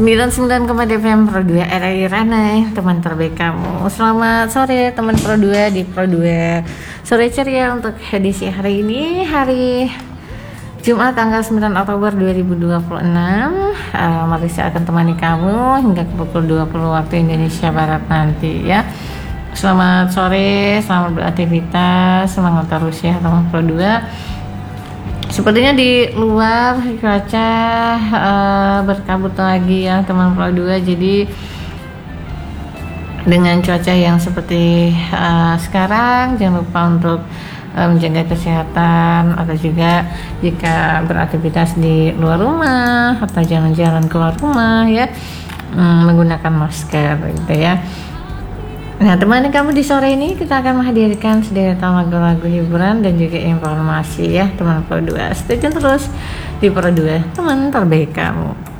99,4 FM Pro 2 RRI Ranai, teman terbaik kamu. Selamat sore teman Pro 2 di Pro 2 Sore Ceria untuk edisi hari ini, hari Jumat tanggal 9 Oktober 2026. Mari saya akan temani kamu hingga pukul 20 waktu Indonesia Barat nanti ya. Selamat sore, selamat beraktivitas, semangat terus ya teman Pro 2. Sepertinya di luar cuaca berkabut lagi ya teman Pro 2. Jadi dengan cuaca yang seperti sekarang, jangan lupa untuk menjaga kesehatan, atau juga jika beraktivitas di luar rumah atau jalan-jalan keluar rumah ya, menggunakan masker gitu ya. Nah, temani kamu di sore ini, kita akan menghadirkan sederet lagu-lagu hiburan dan juga informasi ya teman Pro 2. Stay tune terus di Pro 2, teman terbaik kamu.